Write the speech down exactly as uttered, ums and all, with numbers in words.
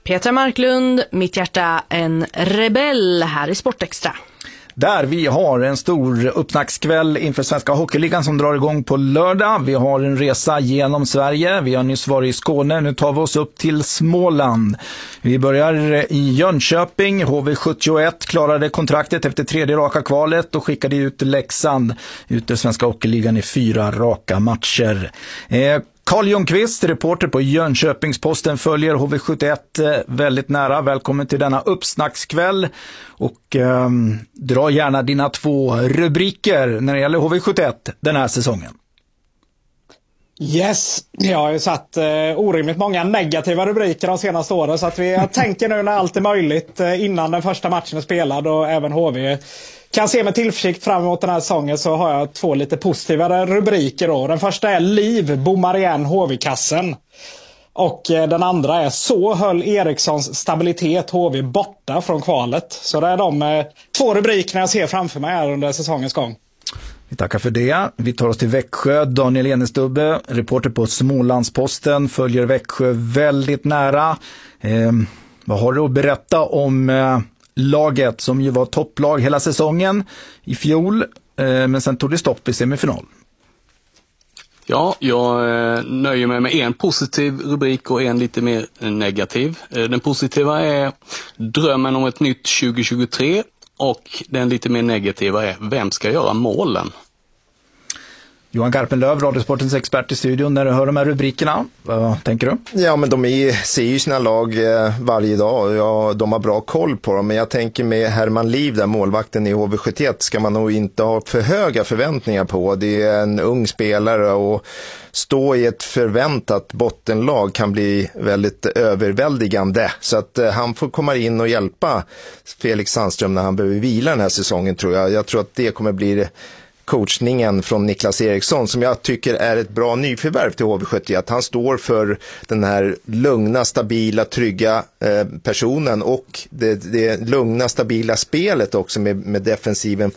Petra Marklund, mitt hjärta en rebell här i Sportextra. Där vi har en stor uppsnackskväll inför Svenska Hockeyligan som drar igång på lördag. Vi har en resa genom Sverige. Vi har nyss varit i Skåne. Nu tar vi oss upp till Småland. Vi börjar i Jönköping. H V sjuttioett klarade kontraktet efter tredje raka kvalet och skickade ut Leksand ut i Svenska Hockeyligan i fyra raka matcher. Eh, Carl Ljungqvist, reporter på Jönköpingsposten, följer H V sjuttioett väldigt nära. Välkommen till denna uppsnackskväll och eh, dra gärna dina två rubriker när det gäller H V sjuttioett den här säsongen. Yes, jag har ju satt eh, orimligt många negativa rubriker de senaste åren, så att vi jag tänker nu när allt är möjligt eh, innan den första matchen är spelad och även H V kan se med tillförsikt fram emot den här säsongen, så har jag två lite positivare rubriker då. Den första är Liv bommar igen H V-kassen. Och eh, den andra är Så höll Erikssons stabilitet H V borta från kvalet. Så det är de eh, två rubrikerna jag ser framför mig här under säsongens gång. Vi tackar för det. Vi tar oss till Växjö. Daniel Enestubbe, reporter på Smålandsposten, följer Växjö väldigt nära. Eh, vad har du att berätta om eh, laget som ju var topplag hela säsongen i fjol, eh, men sen tog det stopp i semifinal? Ja, jag eh, nöjer mig med en positiv rubrik och en lite mer negativ. Eh, den positiva är drömmen om ett nytt tjugo tjugotre och den lite mer negativa är vem ska göra målen? Johan Garpenlöv, Radiosportens expert i studion, när du hör de här rubrikerna, vad tänker du? Ja, men de är, ser ju sina lag eh, varje dag och ja, de har bra koll på dem. Men jag tänker med Herman Liv, där målvakten i H V sjuttioett, ska man nog inte ha för höga förväntningar på. Det är en ung spelare och stå i ett förväntat bottenlag kan bli väldigt överväldigande. Så att eh, han får komma in och hjälpa Felix Sandström när han behöver vila den här säsongen, tror jag. Jag tror att det kommer bli coachningen från Niklas Eriksson, som jag tycker är ett bra nyförvärv till H V sjuttioett. Han står för den här lugna, stabila, trygga eh, personen och det, det lugna, stabila spelet också med, med defensiven